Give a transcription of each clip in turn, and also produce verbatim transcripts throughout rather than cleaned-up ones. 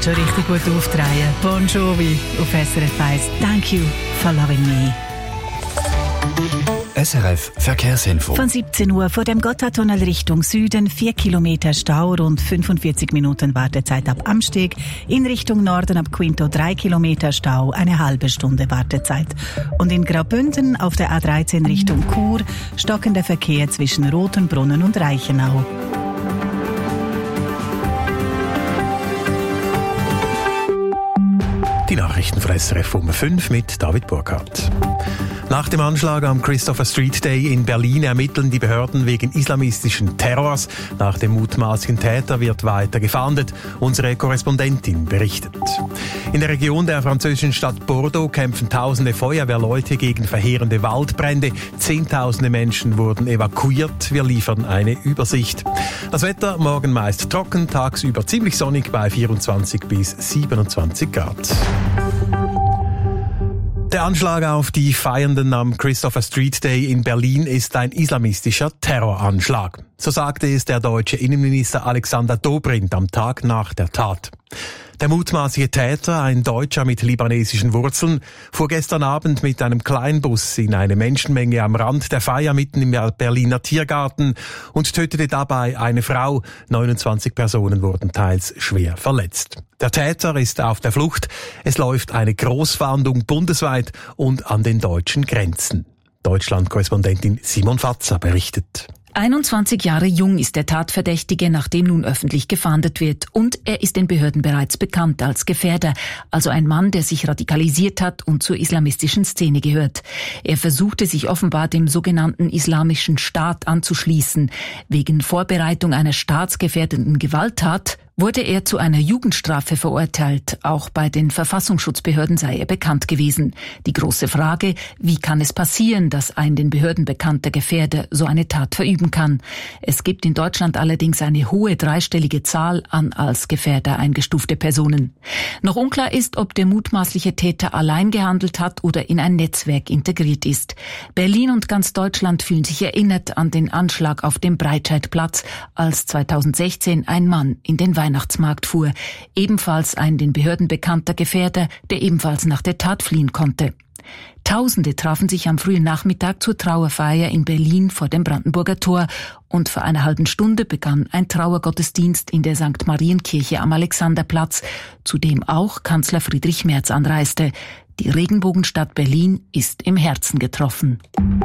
können schon richtig gut aufdrehen. Bon Jovi auf S R F eins. Thank you for loving me. S R F Verkehrsinfo. Von siebzehn Uhr vor dem Gotthardtunnel Richtung Süden, vier Kilometer Stau, rund fünfundvierzig Minuten Wartezeit ab Amsteg. In Richtung Norden ab Quinto drei Kilometer Stau, eine halbe Stunde Wartezeit. Und in Graubünden auf der A dreizehn Richtung Chur stockender Verkehr zwischen Rotenbrunnen und Reichenau. Die Nachrichten von S R F um fünf mit David Burkhardt. Nach dem Anschlag am Christopher Street Day in Berlin ermitteln die Behörden wegen islamistischen Terrors. Nach dem mutmaßlichen Täter wird weiter gefahndet. Unsere Korrespondentin berichtet. In der Region der französischen Stadt Bordeaux kämpfen tausende Feuerwehrleute gegen verheerende Waldbrände. Zehntausende Menschen wurden evakuiert. Wir liefern eine Übersicht. Das Wetter morgen meist trocken, tagsüber ziemlich sonnig bei vierundzwanzig bis siebenundzwanzig Grad. Der Anschlag auf die Feiernden am Christopher Street Day in Berlin ist ein islamistischer Terroranschlag. So sagte es der deutsche Innenminister Alexander Dobrindt am Tag nach der Tat. Der mutmaßliche Täter, ein Deutscher mit libanesischen Wurzeln, fuhr gestern Abend mit einem Kleinbus in eine Menschenmenge am Rand der Feier mitten im Berliner Tiergarten und tötete dabei eine Frau. neunundzwanzig Personen wurden teils schwer verletzt. Der Täter ist auf der Flucht. Es läuft eine Großfahndung bundesweit und an den deutschen Grenzen. Deutschland-Korrespondentin Simon Fatzer berichtet. einundzwanzig Jahre jung ist der Tatverdächtige, nach dem nun öffentlich gefahndet wird. Und er ist den Behörden bereits bekannt als Gefährder, also ein Mann, der sich radikalisiert hat und zur islamistischen Szene gehört. Er versuchte sich offenbar dem sogenannten Islamischen Staat anzuschließen. Wegen Vorbereitung einer staatsgefährdenden Gewalttat wurde er zu einer Jugendstrafe verurteilt. Auch bei den Verfassungsschutzbehörden sei er bekannt gewesen. Die große Frage, wie kann es passieren, dass ein den Behörden bekannter Gefährder so eine Tat verüben kann? Es gibt in Deutschland allerdings eine hohe dreistellige Zahl an als Gefährder eingestufte Personen. Noch unklar ist, ob der mutmaßliche Täter allein gehandelt hat oder in ein Netzwerk integriert ist. Berlin und ganz Deutschland fühlen sich erinnert an den Anschlag auf dem Breitscheidplatz, als zweitausendsechzehn ein Mann in den Weihnachtsmarkt fuhr. Ebenfalls ein den Behörden bekannter Gefährder, der ebenfalls nach der Tat fliehen konnte. Tausende trafen sich am frühen Nachmittag zur Trauerfeier in Berlin vor dem Brandenburger Tor und vor einer halben Stunde begann ein Trauergottesdienst in der Sankt Marienkirche am Alexanderplatz, zu dem auch Kanzler Friedrich Merz anreiste. Die Regenbogenstadt Berlin ist im Herzen getroffen.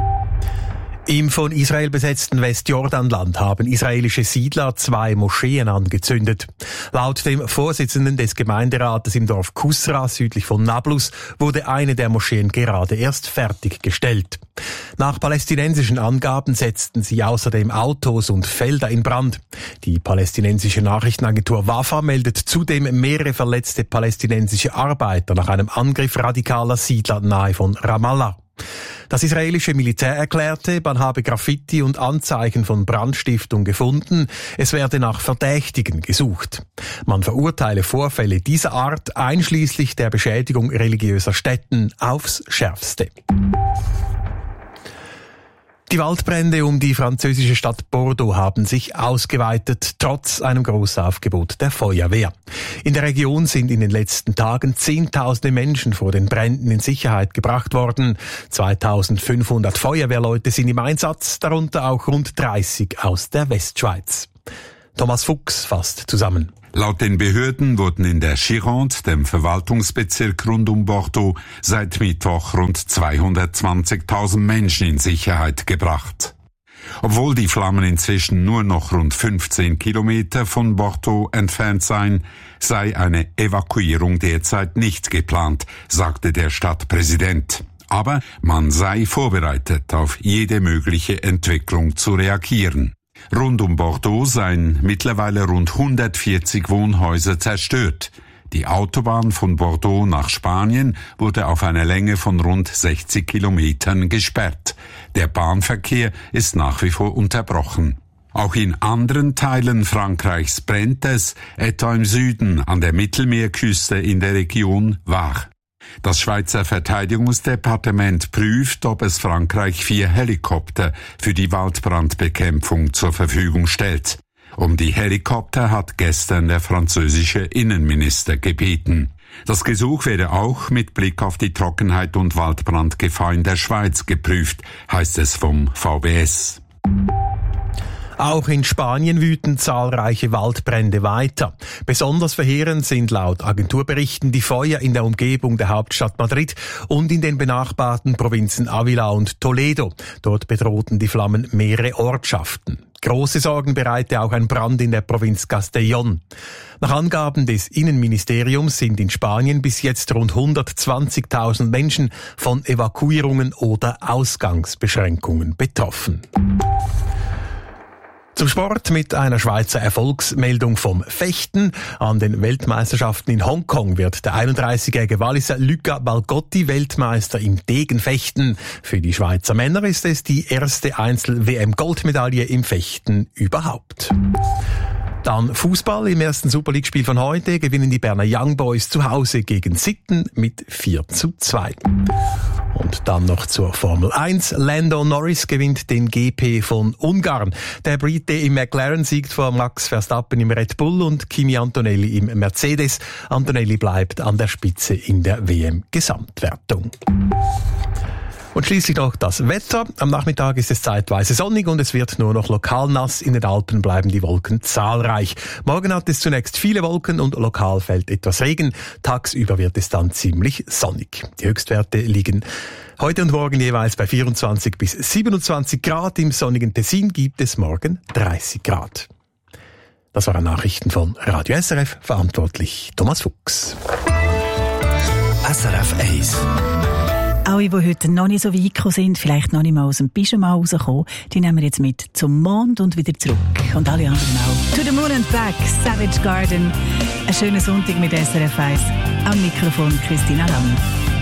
Im von Israel besetzten Westjordanland haben israelische Siedler zwei Moscheen angezündet. Laut dem Vorsitzenden des Gemeinderates im Dorf Kusra südlich von Nablus wurde eine der Moscheen gerade erst fertiggestellt. Nach palästinensischen Angaben setzten sie außerdem Autos und Felder in Brand. Die palästinensische Nachrichtenagentur Wafa meldet zudem mehrere verletzte palästinensische Arbeiter nach einem Angriff radikaler Siedler nahe von Ramallah. Das israelische Militär erklärte, man habe Graffiti und Anzeichen von Brandstiftung gefunden. Es werde nach Verdächtigen gesucht. Man verurteile Vorfälle dieser Art, einschließlich der Beschädigung religiöser Stätten, aufs Schärfste. Die Waldbrände um die französische Stadt Bordeaux haben sich ausgeweitet, trotz einem Großaufgebot der Feuerwehr. In der Region sind in den letzten Tagen Zehntausende Menschen vor den Bränden in Sicherheit gebracht worden. zweitausendfünfhundert Feuerwehrleute sind im Einsatz, darunter auch rund dreißig aus der Westschweiz. Thomas Fuchs fasst zusammen. Laut den Behörden wurden in der Gironde, dem Verwaltungsbezirk rund um Bordeaux, seit Mittwoch rund zweihundertzwanzigtausend Menschen in Sicherheit gebracht. Obwohl die Flammen inzwischen nur noch rund fünfzehn Kilometer von Bordeaux entfernt seien, sei eine Evakuierung derzeit nicht geplant, sagte der Stadtpräsident. Aber man sei vorbereitet, auf jede mögliche Entwicklung zu reagieren. Rund um Bordeaux seien mittlerweile rund hundertvierzig Wohnhäuser zerstört. Die Autobahn von Bordeaux nach Spanien wurde auf einer Länge von rund sechzig Kilometern gesperrt. Der Bahnverkehr ist nach wie vor unterbrochen. Auch in anderen Teilen Frankreichs brennt es, etwa im Süden an der Mittelmeerküste in der Region Var. Das Schweizer Verteidigungsdepartement prüft, ob es Frankreich vier Helikopter für die Waldbrandbekämpfung zur Verfügung stellt. Um die Helikopter hat gestern der französische Innenminister gebeten. Das Gesuch werde auch mit Blick auf die Trockenheit und Waldbrandgefahr in der Schweiz geprüft, heißt es vom V B S. Auch in Spanien wüten zahlreiche Waldbrände weiter. Besonders verheerend sind laut Agenturberichten die Feuer in der Umgebung der Hauptstadt Madrid und in den benachbarten Provinzen Ávila und Toledo. Dort bedrohten die Flammen mehrere Ortschaften. Große Sorgen bereite auch ein Brand in der Provinz Castellón. Nach Angaben des Innenministeriums sind in Spanien bis jetzt rund hundertzwanzigtausend Menschen von Evakuierungen oder Ausgangsbeschränkungen betroffen. Zum Sport mit einer Schweizer Erfolgsmeldung vom Fechten. An den Weltmeisterschaften in Hongkong wird der einunddreißigjährige Walliser Luca Balgotti Weltmeister im Degenfechten. Für die Schweizer Männer ist es die erste Einzel-W M-Goldmedaille im Fechten überhaupt. Dann Fußball. Im ersten Super League-Spiel von heute gewinnen die Berner Young Boys zu Hause gegen Sitten mit vier zu zwei. Und dann noch zur Formel eins. Lando Norris gewinnt den G P von Ungarn. Der Brite im McLaren siegt vor Max Verstappen im Red Bull und Kimi Antonelli im Mercedes. Antonelli bleibt an der Spitze in der W M-Gesamtwertung. Und schließlich noch das Wetter. Am Nachmittag ist es zeitweise sonnig und es wird nur noch lokal nass. In den Alpen bleiben die Wolken zahlreich. Morgen hat es zunächst viele Wolken und lokal fällt etwas Regen. Tagsüber wird es dann ziemlich sonnig. Die Höchstwerte liegen heute und morgen jeweils bei vierundzwanzig bis siebenundzwanzig Grad. Im sonnigen Tessin gibt es morgen dreißig Grad. Das waren Nachrichten von Radio S R F. Verantwortlich Thomas Fuchs. S R F eins. Alle, die heute noch nicht so weit gekommen sind, vielleicht noch nicht mal aus dem Pyjama rausgekommen, die nehmen wir jetzt mit zum Mond und wieder zurück. Und alle anderen auch. To the Moon and Back, Savage Garden. Einen schönen Sonntag mit S R F eins. Am Mikrofon Christina Lang.